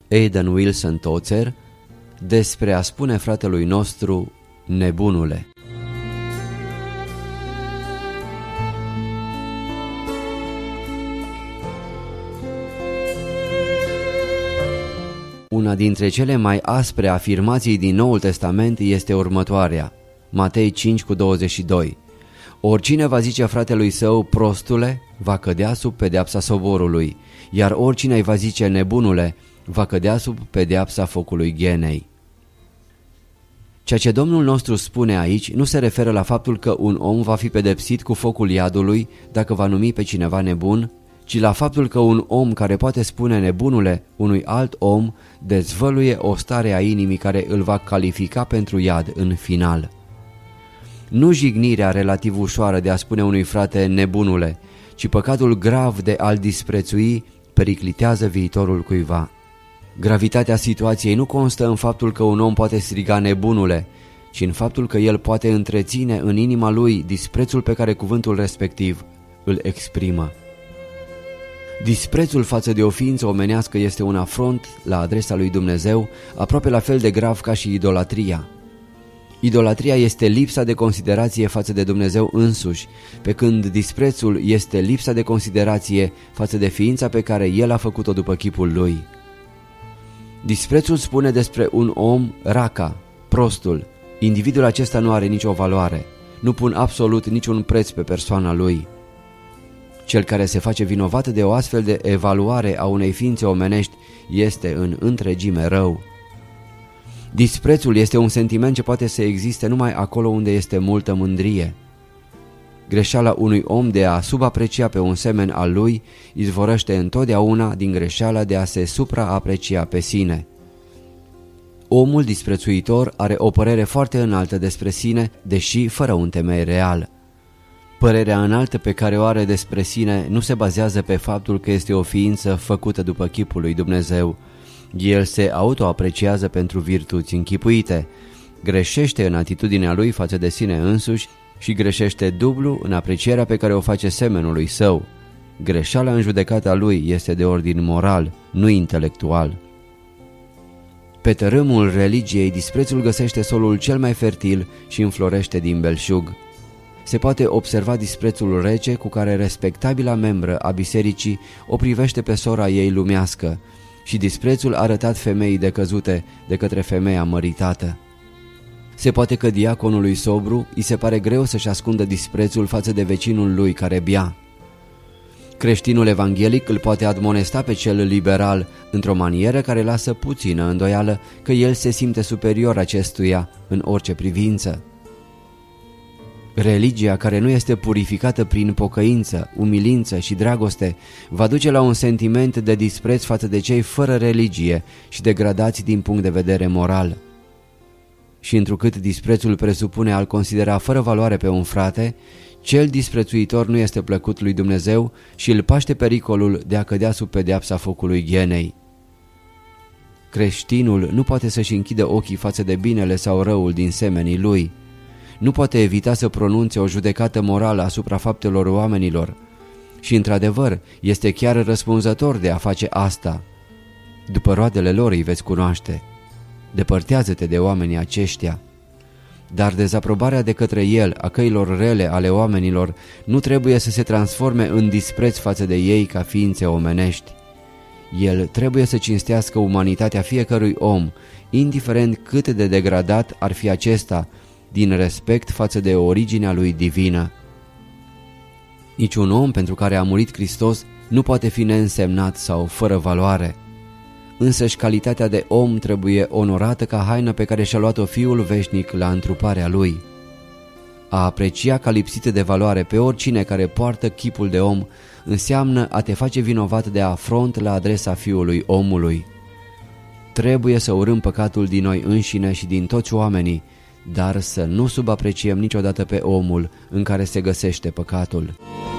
Aidan Wilson Tozer despre a spune fratelui nostru nebunule. Una dintre cele mai aspre afirmații din Noul Testament este următoarea. Matei 5:22. Oricine va zice fratelui său prostule, va cădea sub pedeapsa soborului, iar oricine îi va zice nebunule, va cădea sub pedeapsa focului ghenei. Ceea ce Domnul nostru spune aici nu se referă la faptul că un om va fi pedepsit cu focul iadului dacă va numi pe cineva nebun, ci la faptul că un om care poate spune nebunule unui alt om dezvăluie o stare a inimii care îl va califica pentru iad în final. Nu jignirea relativ ușoară de a spune unui frate nebunule, ci păcatul grav de a-l disprețui periclitează viitorul cuiva. Gravitatea situației nu constă în faptul că un om poate striga nebunule, ci în faptul că el poate întreține în inima lui disprețul pe care cuvântul respectiv îl exprimă. Disprețul față de o ființă omenească este un afront la adresa lui Dumnezeu, aproape la fel de grav ca și idolatria. Idolatria este lipsa de considerație față de Dumnezeu însuși, pe când disprețul este lipsa de considerație față de ființa pe care El a făcut-o după chipul Lui. Disprețul spune despre un om raca, prostul. Individul acesta nu are nicio valoare, nu pun absolut niciun preț pe persoana lui. Cel care se face vinovat de o astfel de evaluare a unei ființe omenești este în întregime rău. Disprețul este un sentiment ce poate să existe numai acolo unde este multă mândrie. Greșeala unui om de a subaprecia pe un semen al lui izvorăște întotdeauna din greșeala de a se supraaprecia pe sine. Omul disprețuitor are o părere foarte înaltă despre sine, deși fără un temei real. Părerea înaltă pe care o are despre sine nu se bazează pe faptul că este o ființă făcută după chipul lui Dumnezeu. El se autoapreciază pentru virtuți închipuite, greșește în atitudinea lui față de sine însuși și greșește dublu în aprecierea pe care o face semenului său. Greșeala în judecata lui este de ordin moral, nu intelectual. Pe tărâmul religiei, disprețul găsește solul cel mai fertil și înflorește din belșug. Se poate observa disprețul rece cu care respectabila membră a bisericii o privește pe sora ei lumească și disprețul arătat femeii decăzute de către femeia măritată. Se poate că diaconului sobru îi se pare greu să-și ascundă disprețul față de vecinul lui care bea. Creștinul evanghelic îl poate admonesta pe cel liberal într-o manieră care lasă puțină îndoială că el se simte superior acestuia în orice privință. Religia care nu este purificată prin pocăință, umilință și dragoste va duce la un sentiment de dispreț față de cei fără religie și degradați din punct de vedere moral. Și întrucât disprețul presupune a-l considera fără valoare pe un frate, cel disprețuitor nu este plăcut lui Dumnezeu și îl paște pericolul de a cădea sub pedeapsa focului ghenei. Creștinul nu poate să-și închidă ochii față de binele sau răul din semenii lui. Nu poate evita să pronunțe o judecată morală asupra faptelor oamenilor și, într-adevăr, este chiar răspunzător de a face asta. După roadele lor îi veți cunoaște. Depărtează-te de oamenii aceștia. Dar dezaprobarea de către el a căilor rele ale oamenilor nu trebuie să se transforme în dispreț față de ei ca ființe omenești. El trebuie să cinstească umanitatea fiecărui om, indiferent cât de degradat ar fi acesta, din respect față de originea lui divină. Niciun om pentru care a murit Hristos nu poate fi neînsemnat sau fără valoare. Însăși calitatea de om trebuie onorată ca haină pe care și-a luat-o Fiul veșnic la întruparea lui. A aprecia ca lipsită de valoare pe oricine care poartă chipul de om înseamnă a te face vinovat de afront la adresa Fiului omului. Trebuie să urâm păcatul din noi înșine și din toți oamenii, dar să nu subapreciem niciodată pe omul în care se găsește păcatul.